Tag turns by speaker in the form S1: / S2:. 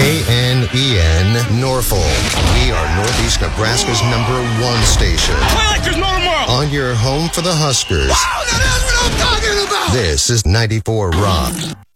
S1: KNEN Norfolk. We are Northeast Nebraska's #1 station.
S2: Play like there's no tomorrow.
S1: On your home for the Huskers.
S2: Wow, that's what I'm talking about.
S1: This is 94 Rock.